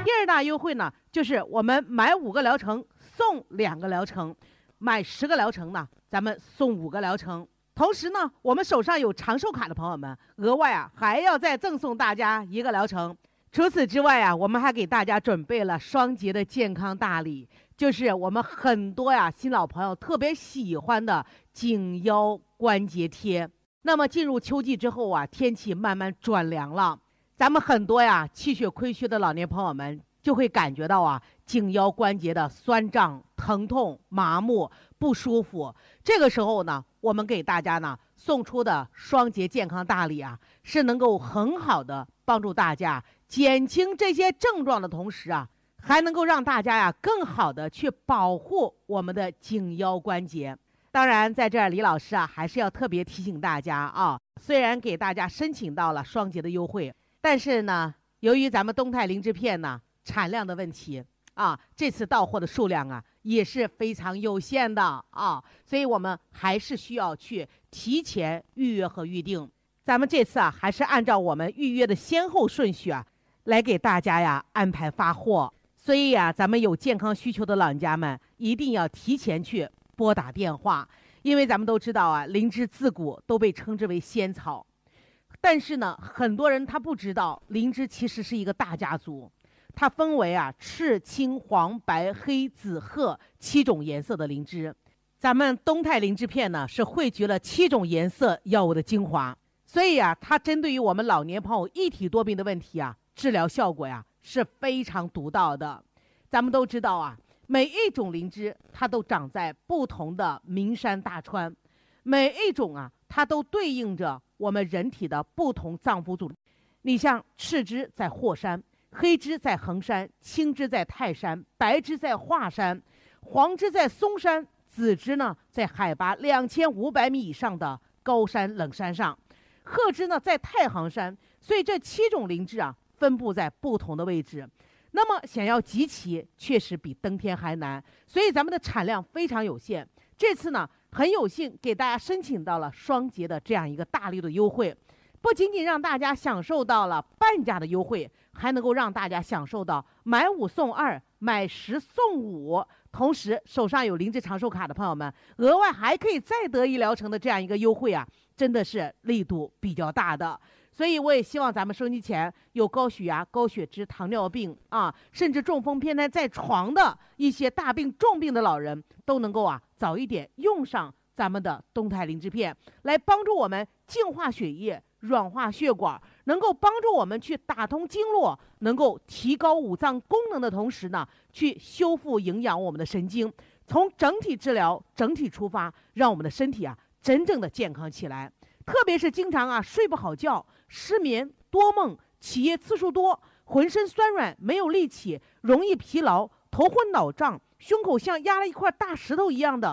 第二大优惠呢，就是我们买5个疗程送2个疗程，买10个疗程呢，咱们送5个疗程。同时呢，我们手上有长寿卡的朋友们，额外还要再赠送大家1个疗程。除此之外我们还给大家准备了双节的健康大礼，就是我们很多新老朋友特别喜欢的颈腰关节贴。那么进入秋季之后天气慢慢转凉了，咱们很多气血亏虚的老年朋友们就会感觉到颈腰关节的酸胀、疼痛、麻木、不舒服。这个时候呢，我们给大家呢送出的双节健康大礼是能够很好的帮助大家减轻这些症状的同时还能够让大家更好的去保护我们的颈腰关节。当然在这儿李老师还是要特别提醒大家虽然给大家申请到了双节的优惠，但是呢，由于咱们东泰灵芝片呢产量的问题这次到货的数量也是非常有限的所以我们还是需要去提前预约和预定。咱们这次还是按照我们预约的先后顺序来给大家安排发货。所以咱们有健康需求的老人家们一定要提前去拨打电话，因为咱们都知道灵芝自古都被称之为仙草，但是呢，很多人他不知道灵芝其实是一个大家族，它分为赤、青、黄、白、黑、紫、褐7种颜色的灵芝。咱们东泰灵芝片呢是汇聚了7种颜色药物的精华，所以它针对于我们老年朋友一体多病的问题治疗效果是非常独到的。咱们都知道每一种灵芝它都长在不同的名山大川，每一种它都对应着我们人体的不同脏腑组织。你像赤芝在霍山，黑芝在衡山，青芝在泰山，白芝在华山，黄芝在嵩山，紫芝呢在海拔2500米以上的高山冷山上，褐芝呢在太行山。所以这7种灵芝分布在不同的位置，那么想要集齐确实比登天还难，所以咱们的产量非常有限。这次呢很有幸给大家申请到了双节的这样一个大力的优惠，不仅仅让大家享受到了半价的优惠，还能够让大家享受到买5送2、买10送5，同时手上有灵芝长寿卡的朋友们额外还可以再得1疗程的这样一个优惠真的是力度比较大的。所以我也希望咱们收音机前有高血压、高血脂、糖尿病甚至中风偏瘫在床的一些大病重病的老人都能够早一点用上咱们的东泰灵芝片，来帮助我们净化血液、软化血管，能够帮助我们去打通经络，能够提高五脏功能的同时呢，去修复营养我们的神经，从整体治疗整体出发，让我们的身体真正的健康起来。特别是经常睡不好觉、失眠、多梦、起夜次数多、浑身酸软、没有力气、容易疲劳、头昏脑胀、胸口像压了一块大石头一样的